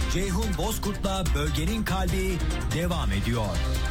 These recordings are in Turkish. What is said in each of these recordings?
Ceyhun Bozkurt'la Bölgenin Kalbi devam ediyor.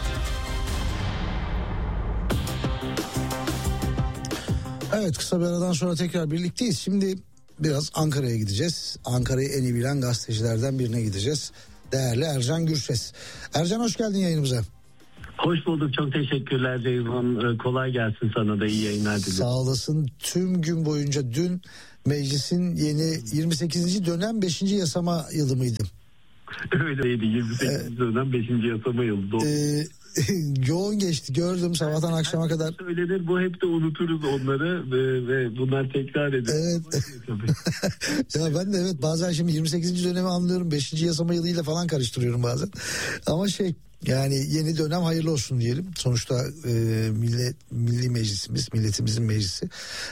Evet, kısa bir aradan sonra tekrar birlikteyiz. Şimdi biraz Ankara'ya gideceğiz. Ankara'yı en iyi bilen gazetecilerden birine gideceğiz. Değerli Ercan Gürses. Ercan, hoş geldin yayınımıza. Hoş bulduk, çok teşekkürler Ceyhun. Kolay gelsin, sana da iyi yayınlar diliyorum. Sağ olasın. Tüm gün boyunca dün meclisin yeni 28. dönem 5. yasama yılı mıydı? Öyleydi, 28. dönem 5. yasama yılı. Yoğun geçti, gördüm sabahtan akşama kadar. Söylenir, bu hep de unuturuz onları ve bunlar tekrar edilir. Evet. Ya ben de evet, bazen şimdi 28. dönemi anlıyorum, 5. yasama yılıyla falan karıştırıyorum bazen. Ama yani yeni dönem hayırlı olsun diyelim. Sonuçta milli meclisimiz, milletimizin meclisi.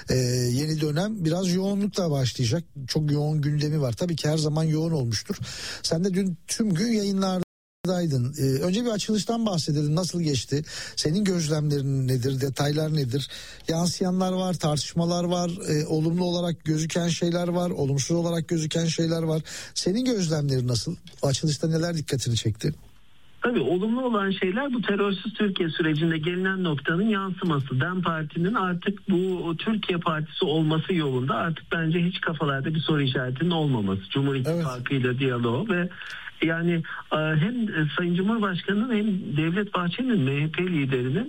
Yeni dönem biraz yoğunlukla başlayacak. Çok yoğun gündemi var. Tabii ki her zaman yoğun olmuştur. Sen de dün tüm gün yayınlardaydın. Önce bir açılıştan bahsedelim. Nasıl geçti? Senin gözlemlerin nedir? Detaylar nedir? Yansıyanlar var, tartışmalar var. Olumlu olarak gözüken şeyler var. Olumsuz olarak gözüken şeyler var. Senin gözlemlerin nasıl? Açılışta neler dikkatini çekti? Tabii olumlu olan şeyler bu terörsüz Türkiye sürecinde gelinen noktanın yansıması. DEM Parti'nin artık bu Türkiye Partisi olması yolunda artık bence hiç kafalarda bir soru işaretinin olmaması. Cumhur İttifakı'yla diyalog ve yani hem Sayın Cumhurbaşkanı'nın hem Devlet Bahçeli'nin, MHP liderinin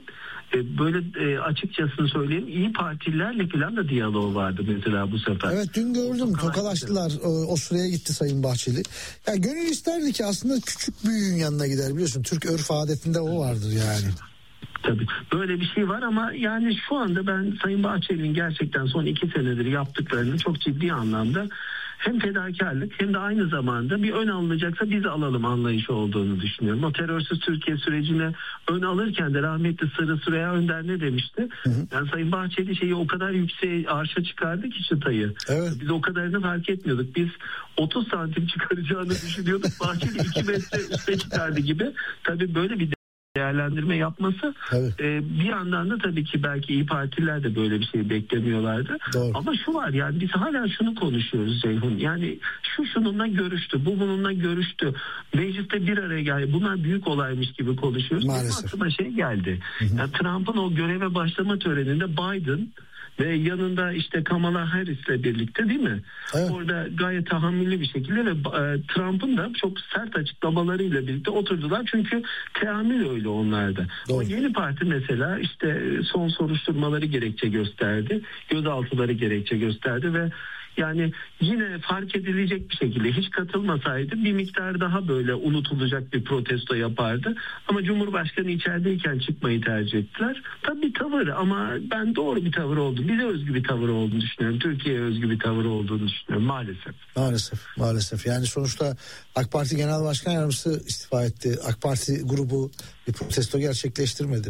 böyle açıkçasını söyleyeyim, İyi Partililerle falan da diyalog vardı mesela bu sefer. Evet, dün gördüm, tokalaştılar. O sıraya gitti Sayın Bahçeli. Ya gönül isterdi ki aslında küçük büyüğün yanına gider, biliyorsun. Türk örf adetinde o vardır yani. Tabii böyle bir şey var ama yani şu anda ben Sayın Bahçeli'nin gerçekten son 2 senedir yaptıklarını çok ciddi anlamda hem fedakarlık hem de aynı zamanda bir ön alınacaksa biz alalım anlayışı olduğunu düşünüyorum. O terörsüz Türkiye sürecine ön alırken de rahmetli Sırrı Süreyya Önder ne demişti? Yani Sayın Bahçeli şeyi o kadar yükseğe, arşa çıkardı ki çıtayı. Evet. Biz o kadarını fark etmiyorduk. Biz 30 santim çıkaracağını düşünüyorduk. Bahçeli 2 metre üste çıkardı gibi. Tabii böyle bir değerlendirme yapması bir yandan da tabii ki belki İyi Partililer de böyle bir şey beklemiyorlardı. Doğru. Ama şu var, yani biz hala şunu konuşuyoruz Ceyhun. Yani şununla görüştü, bu bununla görüştü. Mecliste bir araya geldi. Bunlar büyük olaymış gibi konuşuyoruz. Maalesef. Aklıma geldi. Yani Trump'ın o göreve başlama töreninde Biden ve yanında işte Kamala Harris'le birlikte, değil mi? Evet. Orada gayet tahammüllü bir şekilde ve Trump'ın da çok sert açıklamalarıyla birlikte oturdular. Çünkü teamül öyle onlarda. Doğru. O yeni parti mesela işte son soruşturmaları gerekçe gösterdi. Gözaltıları gerekçe gösterdi ve yani yine fark edilecek bir şekilde hiç katılmasaydı bir miktar daha böyle unutulacak bir protesto yapardı. Ama Cumhurbaşkanı içerideyken çıkmayı tercih ettiler. Tabii bir tavır ama ben doğru bir tavır oldu. Bize özgü bir tavır olduğunu düşünüyorum. Türkiye'ye özgü bir tavır olduğunu düşünüyorum maalesef. Maalesef. Yani sonuçta AK Parti Genel Başkan Yardımcısı istifa etti. AK Parti grubu bir protesto gerçekleştirmedi.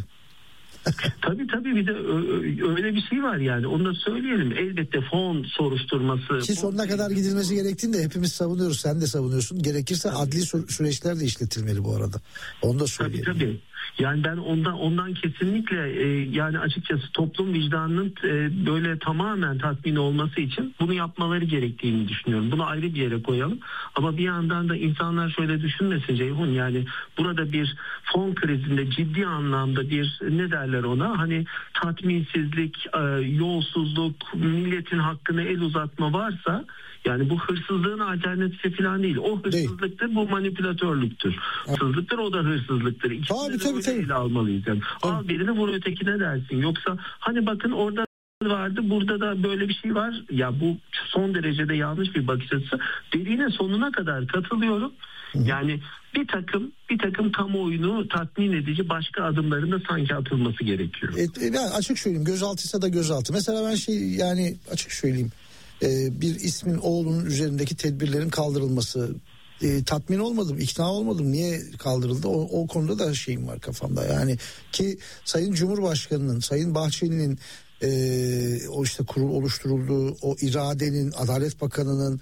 Tabii bir de öyle bir şey var yani, onu da söyleyelim. Elbette fon soruşturması. Ki sonuna kadar gidilmesi gerektiğini de hepimiz savunuyoruz. Sen de savunuyorsun. Gerekirse adli süreçler de işletilmeli bu arada. Onu da söyleyelim. Tabii. Yani ben ondan kesinlikle yani açıkçası toplum vicdanının böyle tamamen tatmin olması için bunu yapmaları gerektiğini düşünüyorum. Bunu ayrı bir yere koyalım. Ama bir yandan da insanlar şöyle düşünmesin Ceyhun, yani burada bir fon krizinde ciddi anlamda bir ne derler ona, hani tatminsizlik, yolsuzluk, milletin hakkına el uzatma varsa, yani bu hırsızlığın alternatifi falan değil. O hırsızlıktır, bu manipülatörlüktür. Hırsızlıktır, o da hırsızlıktır. İkisini de ele almalıyız. Yani. Al birini vur ötekine dersin. Yoksa hani bakın orada vardı, burada da böyle bir şey var. Ya bu son derecede yanlış bir bakış açısı. Dediğine sonuna kadar katılıyorum. Yani bir takım kamuoyunu tatmin edici başka adımların da sanki atılması gerekiyor. Ben açık söyleyeyim, gözaltıysa da gözaltı. Mesela ben yani açık söyleyeyim, bir ismin oğlunun üzerindeki tedbirlerin kaldırılması, tatmin olmadım, ikna olmadım. Niye kaldırıldı? O konuda da şeyim var kafamda. Yani ki Sayın Cumhurbaşkanı'nın, Sayın Bahçeli'nin o işte kurul oluşturulduğu o iradenin, Adalet Bakanı'nın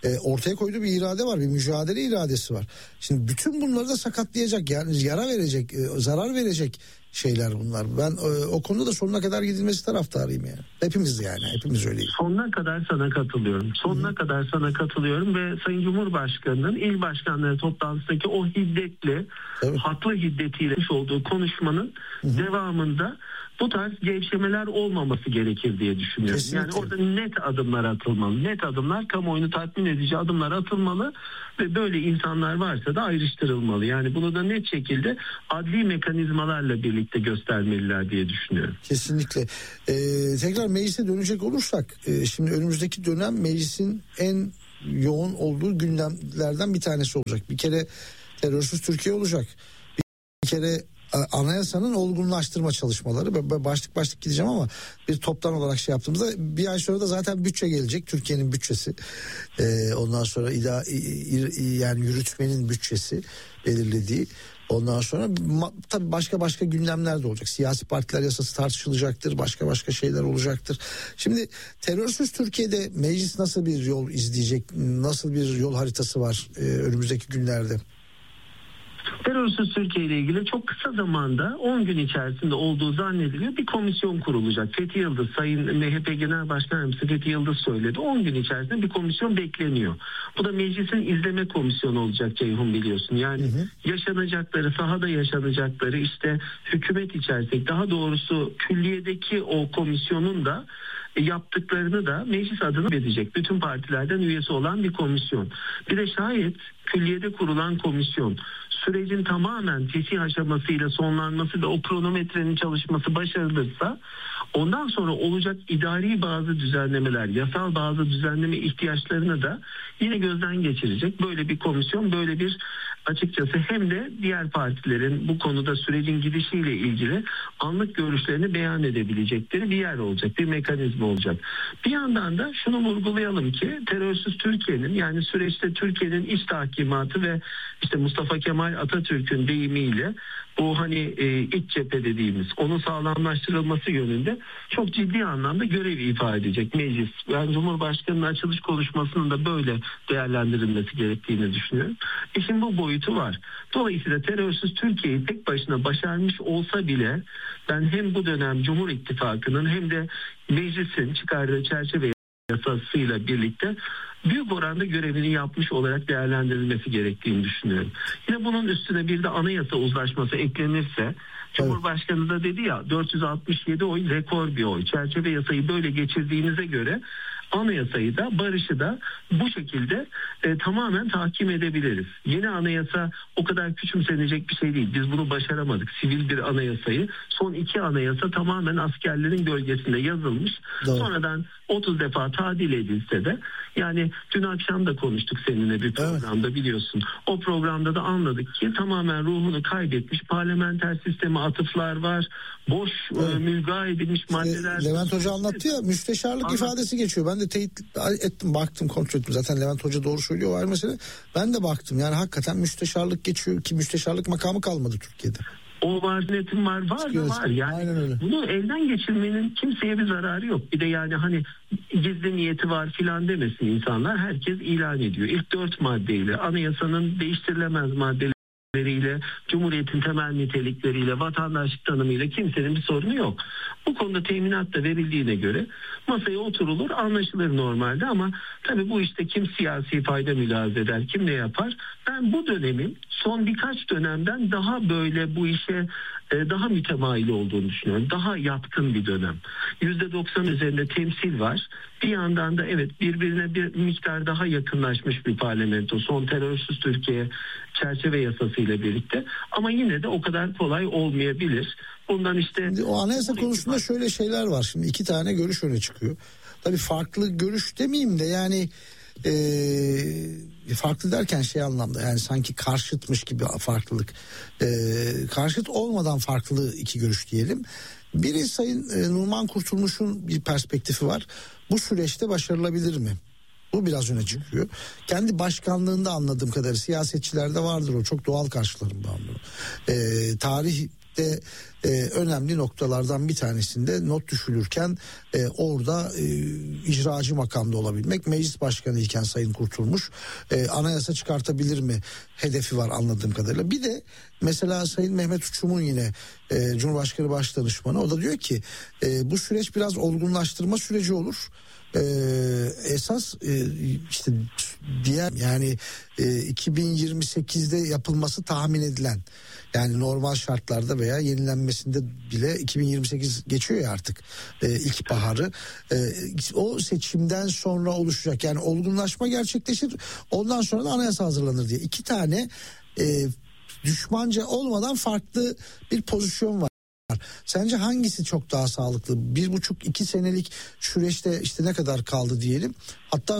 ortaya koyduğu bir irade var, bir mücadele iradesi var. Şimdi bütün bunları da sakatlayacak, yani yara verecek, zarar verecek şeyler bunlar. Ben o konuda da sonuna kadar gidilmesi taraftarıyım yani. Hepimiz öyleyiz. Sonuna kadar sana katılıyorum. Sonuna kadar sana katılıyorum ve Sayın Cumhurbaşkanı'nın il başkanları toplantısındaki o hiddetli, haklı hiddetiyle olduğu konuşmanın devamında bu tarz gevşemeler olmaması gerekir diye düşünüyorum. Kesinlikle. Yani orada net adımlar atılmalı. Net adımlar, kamuoyunu tatmin edici adımlar atılmalı ve böyle insanlar varsa da ayrıştırılmalı. Yani bunu da net şekilde adli mekanizmalarla birlikte göstermeliler diye düşünüyorum. Kesinlikle. Tekrar meclise dönecek olursak, şimdi önümüzdeki dönem meclisin en yoğun olduğu gündemlerden bir tanesi olacak. Bir kere terörsüz Türkiye olacak. Bir kere anayasanın olgunlaştırma çalışmaları. Başlık başlık gideceğim ama bir toptan olarak şey yaptığımızda bir ay sonra da zaten bütçe gelecek. Türkiye'nin bütçesi. Ondan sonra yani yürütmenin bütçesi belirlediği. Ondan sonra tabii başka gündemler de olacak. Siyasi partiler yasası tartışılacaktır. Başka şeyler olacaktır. Şimdi terörsüz Türkiye'de meclis nasıl bir yol izleyecek? Nasıl bir yol haritası var önümüzdeki günlerde? Terörsüz Türkiye ile ilgili çok kısa zamanda 10 gün içerisinde olduğu zannediliyor. Bir komisyon kurulacak. Fethi Yıldız, Sayın MHP Genel Başkan Yardımcısı Fethi Yıldız söyledi. 10 gün içerisinde bir komisyon bekleniyor. Bu da meclisin izleme komisyonu olacak Ceyhun, biliyorsun. Yani yaşanacakları, sahada yaşanacakları, işte hükümet içerisinde, daha doğrusu külliyedeki o komisyonun da yaptıklarını da meclis adına edecek. Bütün partilerden üyesi olan bir komisyon. Bir de şayet külliyede kurulan komisyon sürecin tamamen fesih aşamasıyla sonlanması ve o kronometrenin çalışması başarılırsa ondan sonra olacak idari bazı düzenlemeler, yasal bazı düzenleme ihtiyaçlarını da yine gözden geçirecek. Böyle bir komisyon, böyle bir açıkçası hem de diğer partilerin bu konuda sürecin gidişiyle ilgili anlık görüşlerini beyan edebilecekleri bir yer olacak, bir mekanizma olacak. Bir yandan da şunu vurgulayalım ki terörsüz Türkiye'nin, yani süreçte Türkiye'nin iç tahkimatı ve işte Mustafa Kemal Atatürk'ün deyimiyle bu iç cephe dediğimiz onun sağlamlaştırılması yönünde çok ciddi anlamda görev ifade edecek meclis. Yani Cumhurbaşkanı'nın açılış konuşmasının da böyle değerlendirilmesi gerektiğini düşünüyorum. İşin bu boyutu var. Dolayısıyla terörsüz Türkiye'yi tek başına başarmış olsa bile ben hem bu dönem Cumhur İttifakı'nın hem de meclisin çıkardığı çerçeve yasasıyla birlikte büyük oranda görevini yapmış olarak değerlendirilmesi gerektiğini düşünüyorum. Yine bunun üstüne bir de anayasa uzlaşması eklenirse, Cumhurbaşkanı da dedi ya 467 oy rekor bir oy. Çerçeve yasayı böyle geçirdiğinize göre anayasayı da barışı da bu şekilde tamamen tahkim edebiliriz. Yeni anayasa o kadar küçümsenecek bir şey değil. Biz bunu başaramadık. Sivil bir anayasayı. Son 2 anayasa tamamen askerlerin gölgesinde yazılmış. Doğru. Sonradan 30 defa tadil edilse de, yani dün akşam da konuştuk seninle bir programda, biliyorsun. O programda da anladık ki tamamen ruhunu kaybetmiş, parlamenter sisteme atıflar var. Boş mülga edilmiş maddeler. Levent Hoca anlattı ya, müsteşarlık ifadesi geçiyor. Ben de teyit ettim, baktım, kontrol ettim. Zaten Levent Hoca doğru söylüyor, var mesele. Ben de baktım, yani hakikaten müsteşarlık geçiyor ki müsteşarlık makamı kalmadı Türkiye'de. O var, yönetim var da var. Yani bunu elden geçirmenin kimseye bir zararı yok. Bir de yani gizli niyeti var filan demesin insanlar. Herkes ilan ediyor. İlk 4 maddeyle, anayasanın değiştirilemez maddeleriyle, Cumhuriyet'in temel nitelikleriyle, vatandaşlık tanımıyla kimsenin bir sorunu yok. Bu konuda teminat da verildiğine göre masaya oturulur, anlaşılır normalde, ama tabii bu işte kim siyasi fayda mülahaza eder, kim ne yapar? Ben bu dönemin son birkaç dönemden daha böyle bu işe daha mütemayil olduğunu düşünüyorum. Daha yatkın bir dönem. %90 üzerinde temsil var. Bir yandan da evet, birbirine bir miktar daha yakınlaşmış bir parlamento. Son terörsüz Türkiye çerçeve yasasıyla birlikte. Ama yine de o kadar kolay olmayabilir. Bundan işte... O anayasa konusunda şöyle şeyler var. Şimdi 2 tane görüş öne çıkıyor. Tabii farklı görüş demeyeyim de yani... farklı derken şey anlamda, yani sanki karşıtmış gibi farklılık, karşıt olmadan farklı 2 görüş diyelim. Biri Sayın Numan Kurtulmuş'un bir perspektifi var. Bu süreçte başarılabilir mi? Bu biraz öne çıkıyor. Kendi başkanlığında anladığım kadarıyla siyasetçilerde vardır o. Çok doğal karşılarım ben bunu. Tarih de önemli noktalardan bir tanesinde not düşülürken orada icracı makamda olabilmek. Meclis Başkanı iken Sayın Kurtulmuş anayasa çıkartabilir mi hedefi var anladığım kadarıyla. Bir de mesela Sayın Mehmet Uçum'un yine Cumhurbaşkanı Başdanışmanı, o da diyor ki bu süreç biraz olgunlaştırma süreci olur. Esas işte diğer yani 2028'de yapılması tahmin edilen, yani normal şartlarda veya yenilenmesinde bile 2028 geçiyor ya artık ilkbaharı, o seçimden sonra oluşacak, yani olgunlaşma gerçekleşir, ondan sonra da anayasa hazırlanır diye iki tane düşmanca olmadan farklı bir pozisyon var. Sence hangisi çok daha sağlıklı? 1,5-2 senelik süreçte işte ne kadar kaldı diyelim. Hatta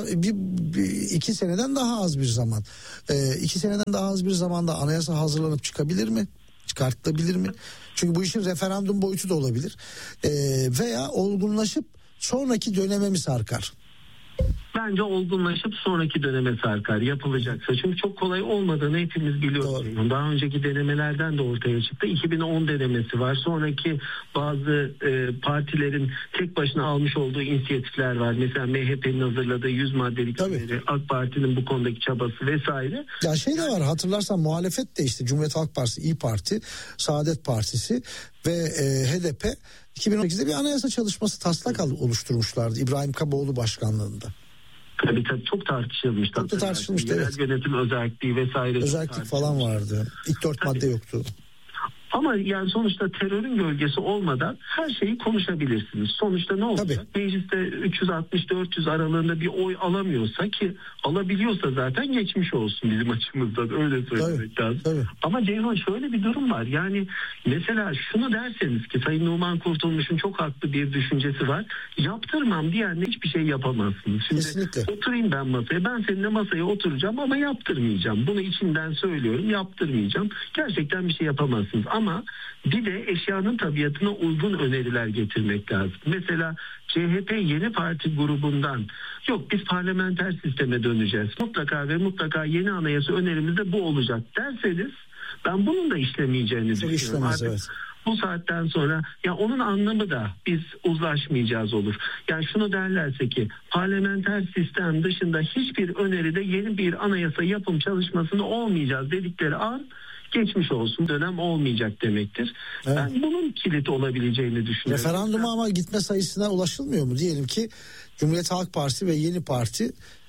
2 seneden daha az bir zaman. 2 seneden daha az bir zamanda anayasa hazırlanıp çıkabilir mi? Çıkartılabilir mi? Çünkü bu işin referandum boyutu da olabilir. Veya olgunlaşıp sonraki döneme mi sarkar? Bence olgunlaşıp sonraki döneme sarkar yapılacaksa. Çünkü çok kolay olmadığını hepimiz biliyoruz. Doğru. Daha önceki denemelerden de ortaya çıktı. 2010 denemesi var. Sonraki bazı partilerin tek başına almış olduğu inisiyatifler var. Mesela MHP'nin hazırladığı 100 maddelik öneri, AK Parti'nin bu konudaki çabası vesaire. Ya şey de var, hatırlarsan muhalefet de işte Cumhuriyet Halk Partisi, İYİ Parti, Saadet Partisi ve HDP 2018'de bir anayasa çalışması taslak oluşturmuşlardı İbrahim Kaboğlu başkanlığında. Tabii çok tartışılmıştı. Çok da tartışılmıştı, evet. Yönetim özelliği vesaire. Özellik falan vardı. İlk 4 madde yoktu. Ama yani sonuçta terörün gölgesi olmadan her şeyi konuşabilirsiniz. Sonuçta ne olacak? Tabii. Mecliste 360-400 aralığında bir oy alamıyorsa, ki alabiliyorsa zaten geçmiş olsun bizim açımızdan, öyle söylemek lazım. Tabii. Ama Ceyhun, şöyle bir durum var. Yani mesela şunu derseniz ki Sayın Numan Kurtulmuş'un çok haklı bir düşüncesi var. Yaptırmam diyenle hiçbir şey yapamazsınız. Şimdi kesinlikle. Oturayım ben masaya. Ben seninle masaya oturacağım ama yaptırmayacağım. Bunu içimden söylüyorum, yaptırmayacağım. Gerçekten bir şey yapamazsınız. Ama bir de eşyanın tabiatına uygun öneriler getirmek lazım. Mesela CHP Yeni Parti grubundan yok biz parlamenter sisteme döneceğiz, mutlaka ve mutlaka yeni anayasa önerimizde bu olacak derseniz ben bunun da işlemeyeceğini düşünüyorum. Artık evet. Bu saatten sonra ya onun anlamı da biz uzlaşmayacağız olur. Yani şunu derlerse ki parlamenter sistem dışında hiçbir öneride yeni bir anayasa yapım çalışmasında olmayacağız dedikleri an geçmiş olsun, dönem olmayacak demektir. Evet. Ben bunun kilit olabileceğini düşünüyorum. Referanduma ama gitme sayısına ulaşılmıyor mu? Diyelim ki Cumhuriyet Halk Partisi ve Yeni Parti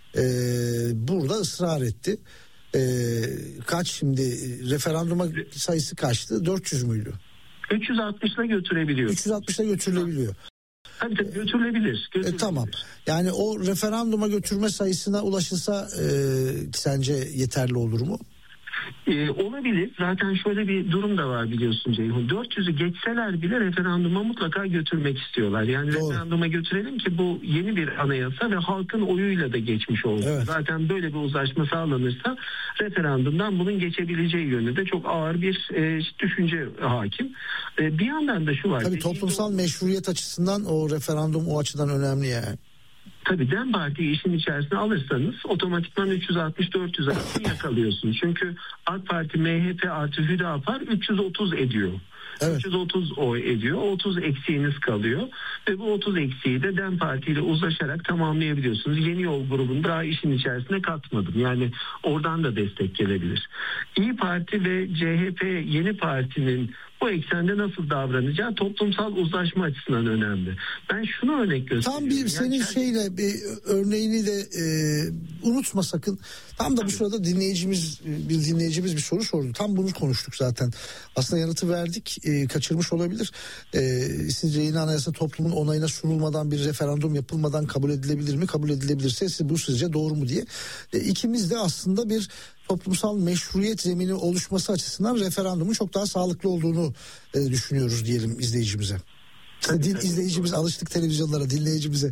burada ısrar etti. Kaç şimdi referanduma sayısı kaçtı? 400 müydü? 360'la götürebiliyor. 360'la götürülebiliyor. Tabii götürülebilir. Tamam. Yani o referanduma götürme sayısına ulaşılsa sence yeterli olur mu? Olabilir. Zaten şöyle bir durum da var biliyorsun Ceyhun. 400'ü geçseler bile referanduma mutlaka götürmek istiyorlar. Yani doğru. Referanduma götürelim ki bu yeni bir anayasa ve halkın oyuyla da geçmiş olsun. Evet. Zaten böyle bir uzlaşma sağlanırsa referandumdan bunun geçebileceği yönünde çok ağır bir düşünce hakim. Bir yandan da şu var. Tabii toplumsal meşruiyet açısından o referandum o açıdan önemli yani. Tabii DEM Parti'yi işin içerisine alırsanız otomatikman 360-400 arasını yakalıyorsunuz. Çünkü AK Parti, MHP artı Hüdapar 330 ediyor. Evet. 330 oy ediyor. 30 eksiğiniz kalıyor. Ve bu 30 eksiği de DEM Parti ile uzlaşarak tamamlayabiliyorsunuz. Yeni Yol grubunu daha işin içerisine katmadım. Yani oradan da destek gelebilir. İYİ Parti ve CHP Yeni Parti'nin bu eksende nasıl davranacağı toplumsal uzlaşma açısından önemli. Ben şunu örnek göstereyim. Tam bir senin şeyle bir örneğini de unutma sakın. Tam da bu sırada dinleyicimiz bir soru sordu. Tam bunu konuştuk zaten. Aslında yanıtı verdik. Kaçırmış olabilir. Sizce yeni anayasa toplumun onayına sunulmadan bir referandum yapılmadan kabul edilebilir mi? Kabul edilebilirse bu sizce doğru mu diye. İkimiz de aslında bir toplumsal meşruiyet zemini oluşması açısından referandumun çok daha sağlıklı olduğunu düşünüyoruz diyelim izleyicimize. İzleyicimiz alıştık televizyonlara, dinleyicimize.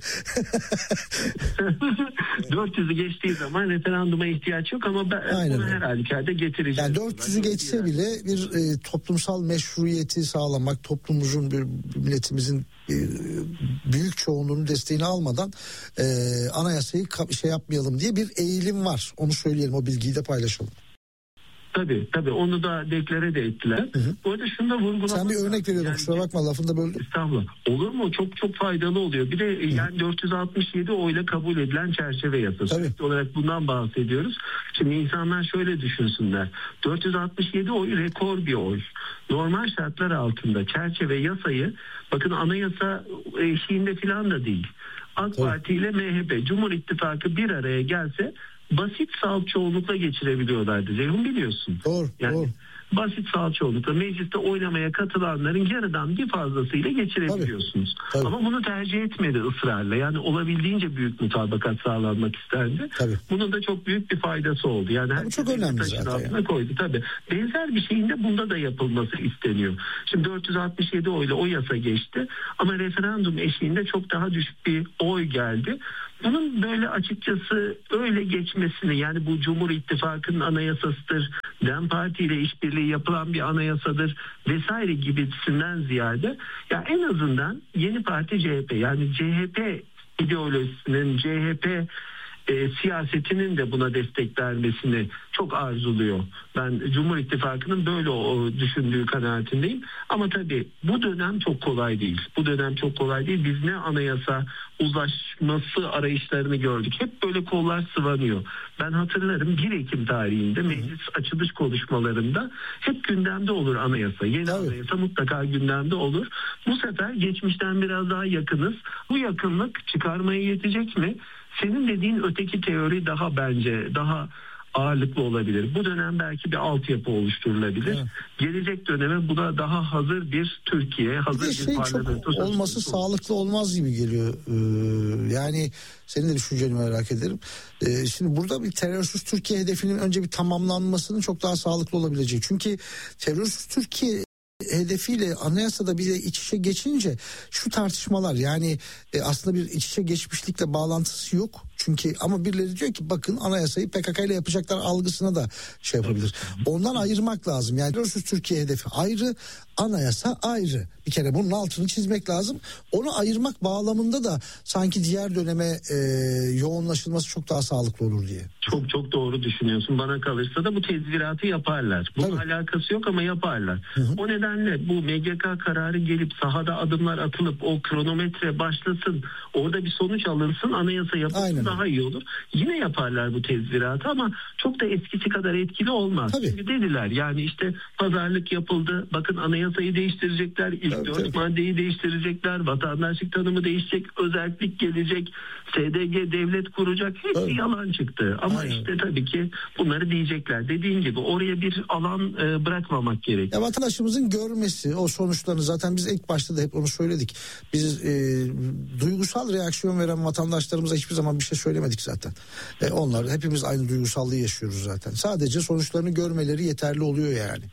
400'ü geçtiği zaman referanduma ihtiyaç yok ama ben bunu her halükarda getireceğim. Yani 400'ü geçse bile bir toplumsal meşruiyeti sağlamak, toplumumuzun, bir milletimizin büyük çoğunluğunun desteğini almadan anayasayı yapmayalım diye bir eğilim var. Onu söyleyelim, o bilgiyi de paylaşalım. Tabii onu da deklare de ettiler. Bu arada şunu da vurgulamak. Sen bir örnek veriyordun, kusura bakma lafını da böldüm. Estağfurullah. Olur mu? Çok faydalı oluyor. Bir de yani 467 oyla kabul edilen çerçeve yasası. Sürekli olarak bundan bahsediyoruz. Şimdi insanlar şöyle düşünsünler. 467 oy rekor bir oy. Normal şartlar altında çerçeve yasayı, bakın anayasa eşiğinde falan da değil. AK Parti ile MHP, Cumhur İttifakı bir araya gelse basit salt çoğunlukla geçirebiliyorlardı. Ceyhun biliyorsun. Doğru. Basit salt çoğunlukla mecliste oylamaya katılanların yarıdan bir fazlasıyla geçirebiliyorsunuz. Tabii. Ama bunu tercih etmedi ısrarla. Yani olabildiğince büyük mutabakat sağlanmak istendi. Tabii. Bunun da çok büyük bir faydası oldu. Yani çok önemli zaten. Koydu tabii. Benzer bir şeyin de bunda da yapılması isteniyor. Şimdi 467 oyla o yasa geçti ama referandum eşiğinde çok daha düşük bir oy geldi. Bunun böyle açıkçası öyle geçmesini, yani bu Cumhur İttifakı'nın anayasasıdır, DEM Parti ile işbirliği yapılan bir anayasadır vesaire gibisinden ziyade ya en azından yeni parti CHP, yani CHP ideolojisinin, CHP siyasetinin de buna destek vermesini çok arzuluyor. Ben Cumhur İttifakı'nın böyle düşündüğü kanaatindeyim. Ama tabii bu dönem çok kolay değil. Biz ne anayasa uzlaşması arayışlarını gördük. Hep böyle kollar sıvanıyor. Ben hatırlarım 1 Ekim tarihinde meclis açılış konuşmalarında hep gündemde olur anayasa. Yeni anayasa mutlaka gündemde olur. Bu sefer geçmişten biraz daha yakınız. Bu yakınlık çıkarmaya yetecek mi? Senin dediğin öteki teori daha ağırlıklı olabilir. Bu dönem belki bir altyapı oluşturulabilir. Evet. Gelecek döneme buna daha hazır bir Türkiye, hazır bir parlamento çok olması sağlıklı olmaz gibi geliyor. Yani senin de düşünceni merak ederim. Şimdi burada bir terörsüz Türkiye hedefinin önce bir tamamlanmasının çok daha sağlıklı olabileceği. Çünkü terörsüz Türkiye hedefiyle anayasada bir de iç içe geçince şu tartışmalar, yani aslında bir iç içe geçmişlikle bağlantısı yok. Çünkü ama birileri diyor ki bakın anayasayı PKK ile yapacaklar algısına da şey yapabilir. Ondan ayırmak lazım. Yani terörsüz Türkiye hedefi ayrı, anayasa ayrı. Bir kere bunun altını çizmek lazım. Onu ayırmak bağlamında da sanki diğer döneme yoğunlaşılması çok daha sağlıklı olur diye. Çok doğru düşünüyorsun. Bana kalırsa da bu tezviratı yaparlar. Bunun alakası yok ama yaparlar. O nedenle bu MGK kararı gelip sahada adımlar atılıp o kronometre başlasın, orada bir sonuç alınsın, anayasa yapılsın, daha iyi olur. Yine yaparlar bu tezviratı ama çok da eskisi kadar etkili olmaz. Çünkü dediler yani işte pazarlık yapıldı. Bakın anayasayı değiştirecekler. İlk 4 maddeyi değiştirecekler. Vatandaşlık tanımı değişecek. Özellik gelecek. SDG devlet kuracak. Hepsi yalan çıktı. Ama işte tabii ki bunları diyecekler. Dediğin gibi oraya bir alan bırakmamak gerekiyor. Ya vatandaşımızın görmesi o sonuçlarını, zaten biz ilk başta da hep onu söyledik. Biz duygusal reaksiyon veren vatandaşlarımıza hiçbir zaman bir şey söylemedik zaten. Onlar hepimiz aynı duygusallığı yaşıyoruz zaten. Sadece sonuçlarını görmeleri yeterli oluyor yani.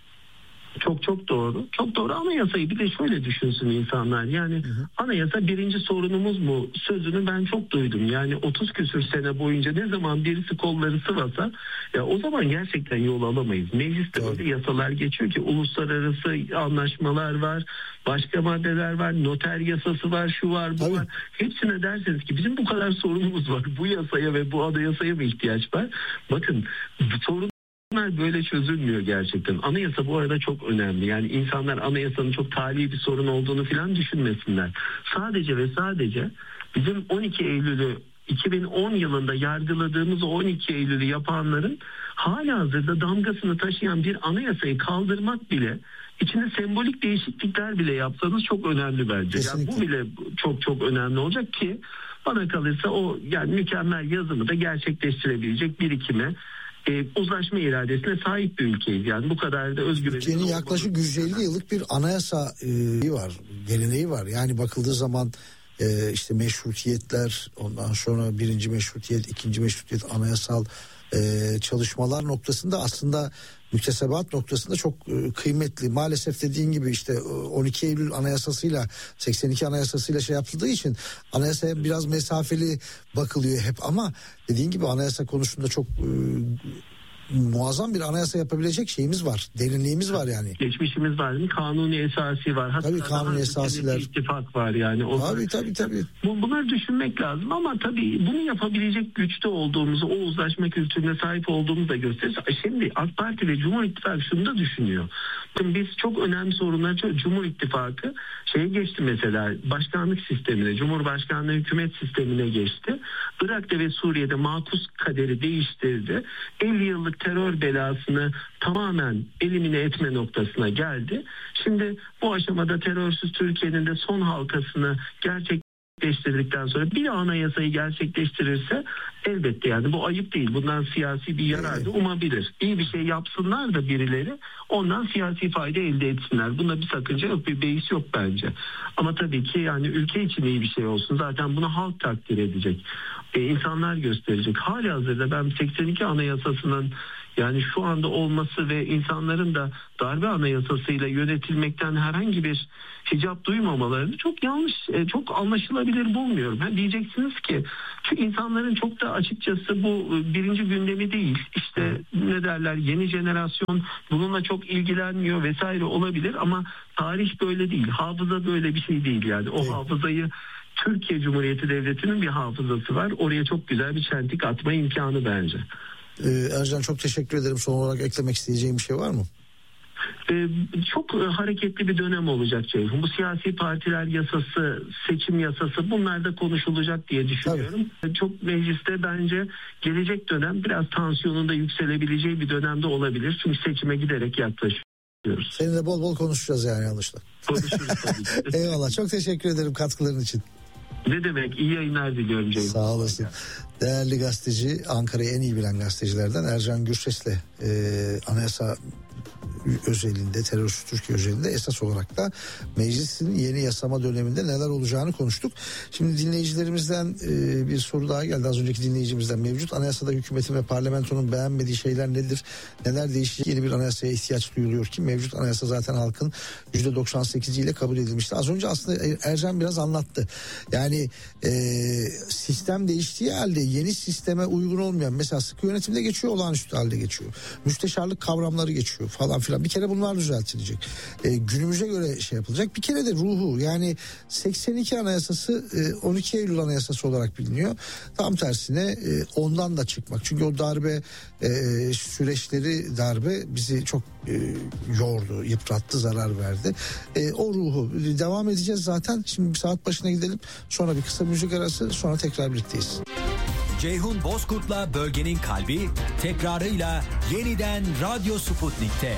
Çok doğru. Çok doğru. Anayasayı bir de şöyle düşünsün insanlar. Yani anayasa birinci sorunumuz bu sözünü ben çok duydum. Yani 30 küsür sene boyunca ne zaman birisi kolları sıvasa ya o zaman gerçekten yol alamayız. Mecliste öyle yasalar geçiyor ki uluslararası anlaşmalar var, başka maddeler var, noter yasası var, şu var, bu var. Hepsine derseniz ki bizim bu kadar sorunumuz var. Bu yasaya ve bu anayasaya mı ihtiyaç var? Bakın sorun böyle çözülmüyor gerçekten. Anayasa bu arada çok önemli. Yani insanlar anayasanın çok tali bir sorun olduğunu falan düşünmesinler. Sadece ve sadece bizim 12 Eylül'ü 2010 yılında yargıladığımız 12 Eylül'ü yapanların halihazırda damgasını taşıyan bir anayasayı kaldırmak bile, içinde sembolik değişiklikler bile yapsanız çok önemli bence. Yani bu bile çok önemli olacak ki bana kalırsa o yani mükemmel yazımı da gerçekleştirebilecek birikime, uzlaşma iradesine sahip bir ülkeyiz. Yani bu kadar da özgür. Ülkenin yaklaşık 150 yıllık bir anayasa var, geleneği var. Yani bakıldığı zaman işte meşrutiyetler, ondan sonra birinci meşrutiyet, ikinci meşrutiyet, anayasal çalışmalar noktasında aslında müktesebat noktasında çok kıymetli. Maalesef dediğin gibi işte 12 Eylül anayasasıyla 82 anayasasıyla şey yapıldığı için anayasaya biraz mesafeli bakılıyor hep, ama dediğin gibi anayasa konusunda çok muazzam bir anayasa yapabilecek şeyimiz var. Derinliğimiz var yani. Geçmişimiz var değil mi? Kanuni esası var. Hatta tabii kanuni esasılar. İttifak var yani. Tabii. Bunları düşünmek lazım ama tabii bunu yapabilecek güçte olduğumuzu, o uzlaşma kültürüne sahip olduğumuzu da gösterir. Şimdi AK Parti ve Cumhur İttifakı şunu da düşünüyor. Biz çok önemli sorunlar, Cumhur İttifakı şeye geçti mesela, başkanlık sistemine, Cumhurbaşkanlığı hükümet sistemine geçti. Irak'ta ve Suriye'de makus kaderi değiştirdi. 50 yıllık terör belasını tamamen elimine etme noktasına geldi. Şimdi bu aşamada terörsüz Türkiye'nin de son halkasını gerçekleştirdikten sonra bir anayasayı gerçekleştirirse elbette yani bu ayıp değil. Bundan siyasi bir yarar da umabilir. İyi bir şey yapsınlar da birileri ondan siyasi fayda elde etsinler. Bunda bir sakınca yok, bir beis yok bence. Ama tabii ki yani ülke için iyi bir şey olsun. Zaten bunu halk takdir edecek. İnsanlar gösterecek. Halihazırda ben 82 Anayasası'nın yani şu anda olması ve insanların da darbe anayasasıyla yönetilmekten herhangi bir hicap duymamalarını çok yanlış, çok anlaşılabilir bulmuyorum. Diyeceksiniz ki şu insanların çok da açıkçası bu birinci gündemi değil. İşte ne derler, yeni jenerasyon bununla çok ilgilenmiyor vesaire olabilir ama tarih böyle değil. Hafıza böyle bir şey değil yani. O hafızayı Türkiye Cumhuriyeti Devleti'nin bir hafızası var. Oraya çok güzel bir çentik atma imkanı bence. Ercan çok teşekkür ederim. Son olarak eklemek isteyeceğim bir şey var mı? Çok hareketli bir dönem olacak Ceyhun. Bu siyasi partiler yasası, seçim yasası bunlar da konuşulacak diye düşünüyorum. Tabii. Çok mecliste bence gelecek dönem biraz tansiyonun da yükselebileceği bir dönemde olabilir. Çünkü seçime giderek yaklaşıyoruz. Seninle bol bol konuşacağız yani yanlışla. Konuşuruz tabii. Eyvallah, çok teşekkür ederim katkıların için. Ne demek, iyi yayınlar diliyorum Ceyhun. Sağ olasın. Değerli gazeteci, Ankara'yı en iyi bilen gazetecilerden Ercan Gürses'le anayasa özelinde, terörsüz Türkiye özelinde esas olarak da meclisin yeni yasama döneminde neler olacağını konuştuk. Şimdi dinleyicilerimizden bir soru daha geldi. Az önceki dinleyicimizden, mevcut anayasada hükümetin ve parlamentonun beğenmediği şeyler nedir? Neler değişecek? Yeni bir anayasaya ihtiyaç duyuluyor ki mevcut anayasa zaten halkın %98 ile kabul edilmişti. Az önce aslında Ercan biraz anlattı. Yani sistem değiştiği halde yeni sisteme uygun olmayan, mesela sıkı yönetimde geçiyor, olağanüstü halde geçiyor. Müsteşarlık kavramları geçiyor falan filan. Bir kere bunlar düzeltilecek. Günümüze göre şey yapılacak. Bir kere de ruhu, yani 82 Anayasası 12 Eylül Anayasası olarak biliniyor. Tam tersine ondan da çıkmak. Çünkü o darbe süreçleri, darbe bizi çok yordu, yıprattı, zarar verdi. O ruhu devam edeceğiz zaten. Şimdi bir saat başına gidelim. Sonra bir kısa müzik arası, sonra tekrar birlikteyiz. Ceyhun Bozkurt'la Bölgenin Kalbi tekrarıyla yeniden Radyo Sputnik'te.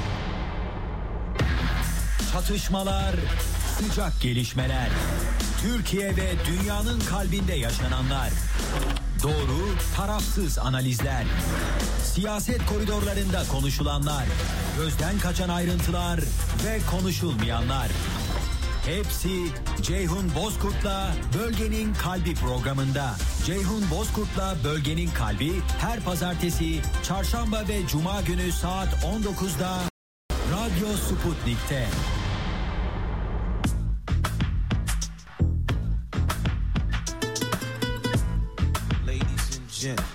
Çatışmalar, sıcak gelişmeler, Türkiye ve dünyanın kalbinde yaşananlar, doğru, tarafsız analizler, siyaset koridorlarında konuşulanlar, gözden kaçan ayrıntılar ve konuşulmayanlar. Hepsi Ceyhun Bozkurt'la Bölgenin Kalbi programında. Ceyhun Bozkurt'la Bölgenin Kalbi her pazartesi, çarşamba ve cuma günü saat 19'da Radyo Sputnik'te. Ladies and gentlemen.